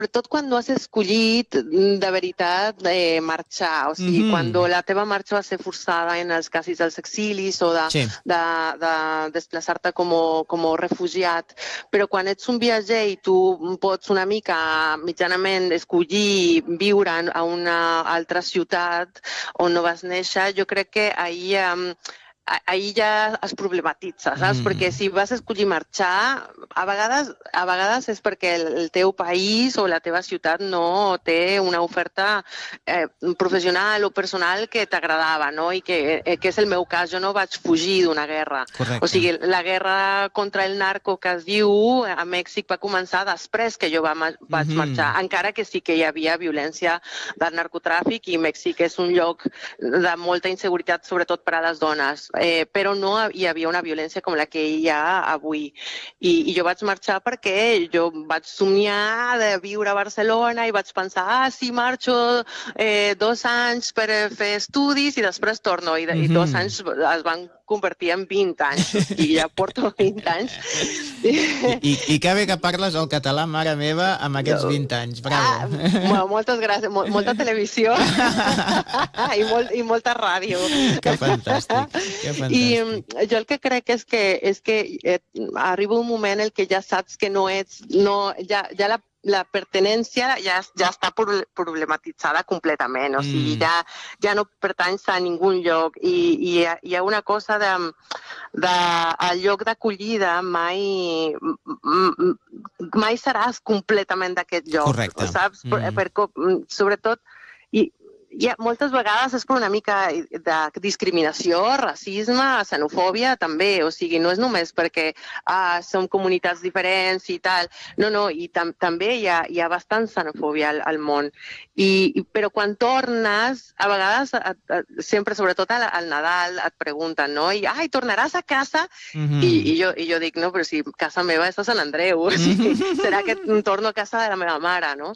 sobretot quan no has escollit de veritat marxar, o sigui, quan la teva marxa va ser forçada en els casos dels exilis o de desplaçar-te com a refugiat, però quan ets un viatger i tu pots una mica mitjanament escollir viure a una altra ciutat on no vas néixer, jo crec que ahir ja es problematitza, saps? Perquè si vas escollir marxar, a vegades és perquè el teu país o la teva ciutat no té una oferta professional o personal que t'agradava, no? I que és el meu cas, jo no vaig fugir d'una guerra. Correcte. O sigui, la guerra contra el narco que es diu a Mèxic va començar després que jo vaig marxar, encara que sí que hi havia violència del narcotràfic i Mèxic és un lloc de molta inseguretat, sobretot per a les dones. Però no hi havia una violència com la que hi ha avui. I jo vaig marxar perquè jo vaig somiar de viure a Barcelona i vaig pensar, si marxo 2 anys per fer estudis i després torno. I 2 anys es van convertir en 20 anys. I ja porto 20 anys. I que bé que parles el català, mare meva, amb aquests 20 anys. Bravo. Moltes gràcies. Molta televisió i molta ràdio. Que fantàstic. I jo el que crec és que arriba un moment en què ja saps que no ets... Ja la pertenència ja està problematitzada completament, o sigui, ja no pertanys a ningú lloc i hi ha una cosa el lloc d'acollida mai seràs completament d'aquest lloc. Correcte. Saps? Sobretot... moltes vegades és per una mica de discriminació, racisme, xenofòbia també, o sigui, no és només perquè som comunitats diferents i tal, no, i també hi ha bastant xenofòbia al món, però quan tornes, a vegades, sempre, sobretot al Nadal, et pregunten, no? I, tornaràs a casa? I jo dic, no, però si casa meva és a Sant Andreu, o sigui, serà que torno a casa de la meva mare, no?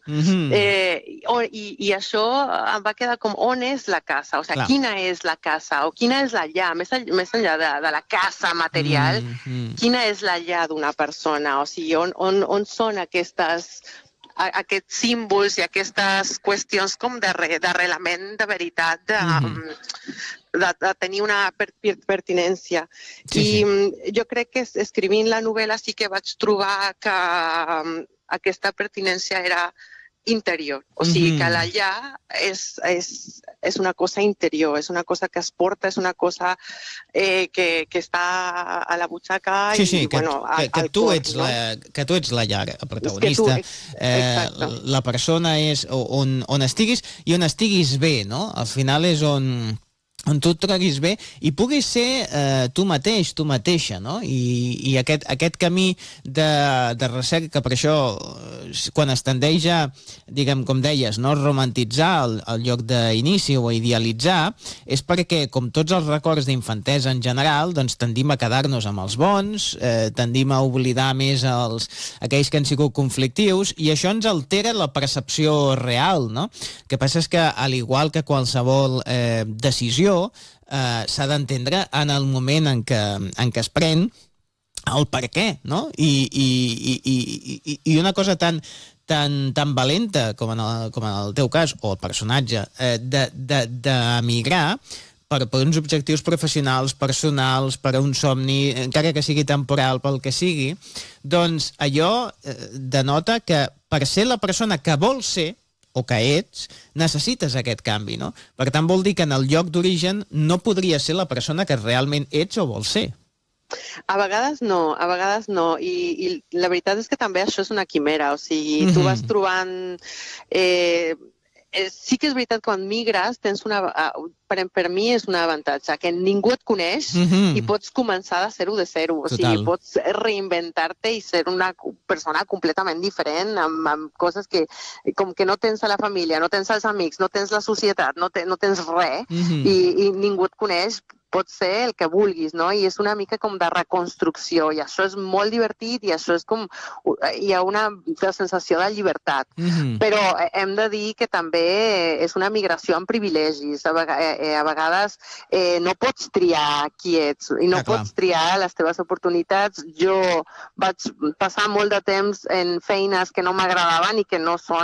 I això em va quedar com on és la casa, o sigui, quina és la casa o quina és la llar, més enllà de la casa material, quina és la llar d'una persona, o sigui, on són aquests símbols i aquestes qüestions com d'arrelament de veritat, de tenir una pertinència. I jo crec que escrivint la novel·la sí que vaig trobar que aquesta pertinència era interior, o sigui que la llar és una cosa interior, és una cosa que es porta, és una cosa que està a la butxaca i bueno, al cor. Que tu ets la llar, el protagonista. La persona és on estiguis i on estiguis bé, no? Al final és on tu et trobis bé i puguis ser tu mateix, tu mateixa, no? I aquest camí de recerca, per això quan es tendeix a, diguem, com deies, no, romantitzar el lloc d'inici o a idealitzar, és perquè, com tots els records d'infantesa en general, doncs tendim a quedar-nos amb els bons, tendim a oblidar més aquells que han sigut conflictius, i això ens altera la percepció real, no? El que passa és que, al igual que qualsevol decisió, s'ha d'entendre en el moment en què es pren el per què, no? I una cosa tan valenta com en el teu cas, o el personatge, d'emigrar per uns objectius professionals, personals, per a un somni, encara que sigui temporal, pel que sigui, doncs allò denota que per ser la persona que vols ser, o que ets, necessites aquest canvi, no? Per tant, vol dir que en el lloc d'origen no podria ser la persona que realment ets o vols ser. A vegades no. I la veritat és que també això és una quimera, o sigui, tu vas trobant... Sí que és veritat que quan migres tens per mi és un avantatge, que ningú et coneix i pots començar de zero, o sigui, pots reinventar-te i ser una persona completament diferent, amb coses com que no tens a la família, no tens els amics, no tens la societat, no tens res, i ningú et coneix pots ser el que vulguis, no? I és una mica com de reconstrucció, i això és molt divertit, i això és com... Hi ha una sensació de llibertat. Però hem de dir que també és una migració amb privilegis. A vegades no pots triar qui ets, i no pots triar les teves oportunitats. Jo vaig passar molt de temps en feines que no m'agradaven i que no són